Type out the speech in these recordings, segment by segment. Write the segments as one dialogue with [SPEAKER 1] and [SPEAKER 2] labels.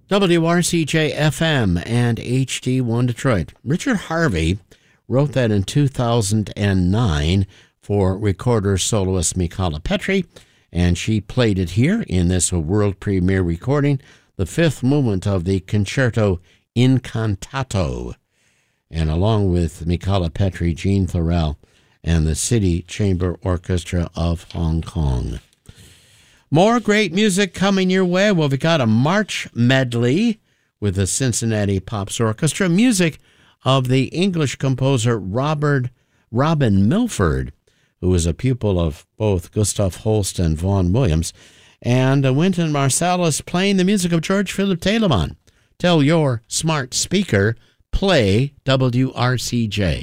[SPEAKER 1] WRCJ FM and HD1 Detroit. Richard Harvey wrote that in 2009 for recorder soloist Michala Petri, and she played it here in this world premiere recording, the fifth movement of the Concerto Incantato. And along with Michala Petri, Gene Thorell, and the City Chamber Orchestra of Hong Kong. More great music coming your way. Well, we got a March medley with the Cincinnati Pops Orchestra, music of the English composer Robin Milford, who was a pupil of both Gustav Holst and Vaughan Williams, and Wynton Marsalis playing the music of George Philip Telemann. Tell your smart speaker, play WRCJ.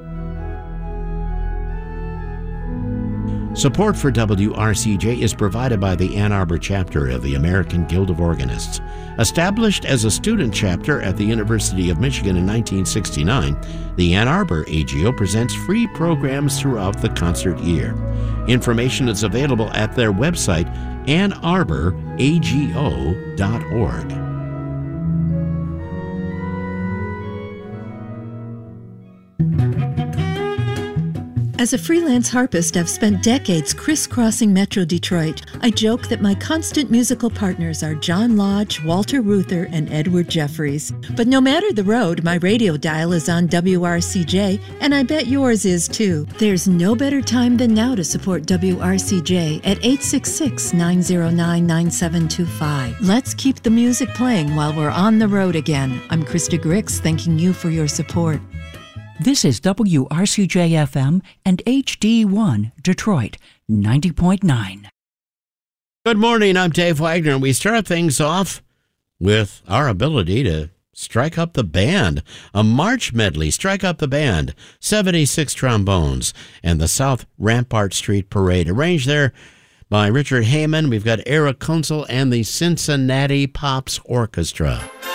[SPEAKER 1] Support for WRCJ is provided by the Ann Arbor chapter of the American Guild of Organists. Established as a student chapter at the University of Michigan in 1969, the Ann Arbor AGO presents free programs throughout the concert year. Information is available at their website, annarbораgo.org.
[SPEAKER 2] As a freelance harpist, I've spent decades crisscrossing Metro Detroit. I joke that my constant musical partners are John Lodge, Walter Reuther, and Edward Jeffries. But no matter the road, my radio dial is on WRCJ, and I bet yours is too. There's no better time than now to support WRCJ at 866-909-9725. Let's keep the music playing while we're on the road again. I'm Krista Grix, thanking you for your support.
[SPEAKER 3] This is WRCJ-FM and HD1 Detroit 90.9.
[SPEAKER 1] Good morning, I'm Dave Wagner. We start things off with our ability to strike up the band. A March medley, Strike Up the Band, 76 trombones, and the South Rampart Street Parade. Arranged there by Richard Heyman. We've got Eric Kunzel and the Cincinnati Pops Orchestra.